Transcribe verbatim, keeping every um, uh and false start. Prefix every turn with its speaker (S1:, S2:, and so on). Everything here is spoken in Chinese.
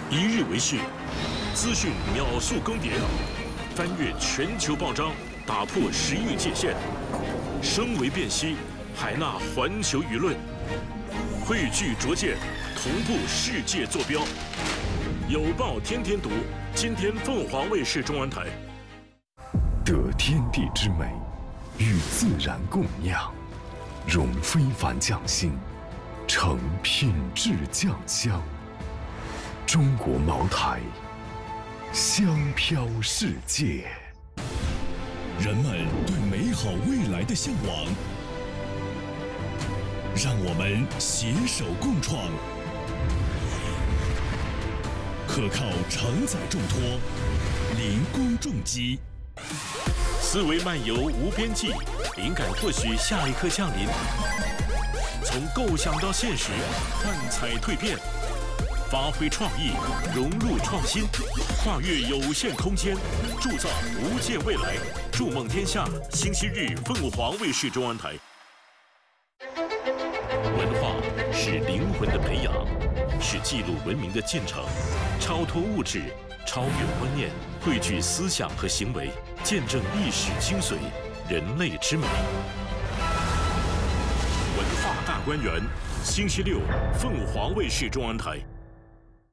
S1: 一日为市，资讯秒速更迭，翻越全球报章，打破时域界限，声为辨析，海纳环球舆论，汇聚拙见，同步世界坐标。有报天天读，今天凤凰卫视中文台。
S2: 得天地之美，与自然共酿，融非凡匠心，成品质酱香。中国茅台，香飘世界。
S3: 人们对美好未来的向往，让我们携手共创。可靠承载重托，零工重机。
S1: 思维漫游无边际，灵感或许下一刻降临。从构想到现实，幻彩蜕变，发挥创意，融入创新，跨越有限空间，铸造无限未来。筑梦天下，星期日凤凰卫视中文台。文化是灵魂的培养，是记录文明的进程，超脱物质，超越观念，汇聚思想和行为，见证历史精髓，人类之美。文化大观园，星期六凤凰卫视中文台。